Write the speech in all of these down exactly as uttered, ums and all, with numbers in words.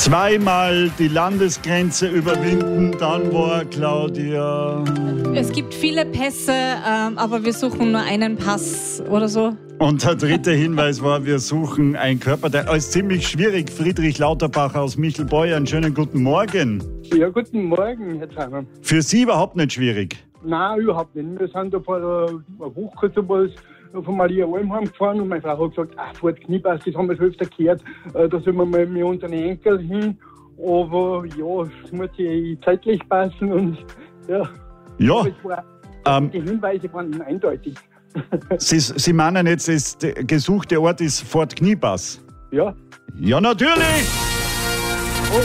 Zweimal die Landesgrenze überwinden, dann war Claudia. Es gibt viele Pässe, ähm, aber wir suchen nur einen Pass oder so. Und der dritte Hinweis war, wir suchen ein Körperteil. Alles ziemlich schwierig. Friedrich Lauterbach aus Michelbeu, einen schönen guten Morgen. Ja, guten Morgen, Herr Zahner. Für Sie überhaupt nicht schwierig? Nein, überhaupt nicht. Wir sind da vor einer Woche sowas von Maria Alm heimgefahren und meine Frau hat gesagt, ach, Fort Kniepass, das haben wir schon öfter gehört, da sollen wir mal mit unseren Enkel hin. Aber ja, es muss ja zeitlich passen und ja. Ja. War, ähm, die Hinweise waren eindeutig. Sie, Sie meinen jetzt, das, der gesuchte Ort ist Fort Kniepass? Ja. Ja, natürlich! Oh.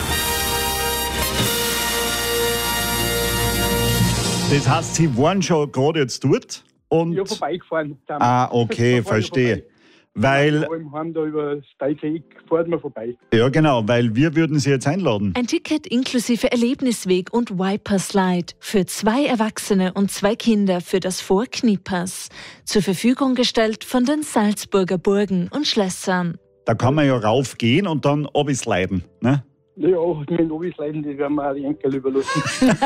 Das heißt, Sie waren schon gerade jetzt dort? Und Ja, vorbeigefahren. Ah, okay, verstehe. Weil, ja, im Heim da über das Steigweg fahren wir vorbei. ja genau, weil wir würden Sie jetzt einladen. Ein Ticket inklusive Erlebnisweg und Viper-Slide für zwei Erwachsene und zwei Kinder für das Fort Kniepass. Zur Verfügung gestellt von den Salzburger Burgen und Schlössern. Da kann man ja raufgehen und dann absliden, ne? Ja, mit den Obisleiden, die werden wir auch die Enkel überlassen.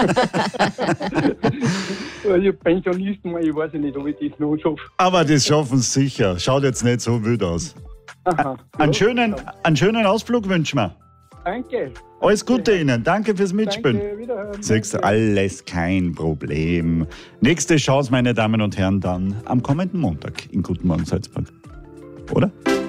Ich Pensionisten, ich weiß nicht, ob ich das noch schaffe. Aber das schaffen Sie sicher. Schaut jetzt nicht so wild aus. Aha, einen, ja, schönen, ja. einen schönen Ausflug wünschen wir. Danke. Alles Gute Ihnen. Danke fürs Mitspielen. Danke, wiederhören. Siehst du, alles kein Problem. Nächste Chance, meine Damen und Herren, dann am kommenden Montag in Guten Morgen Salzburg. Oder?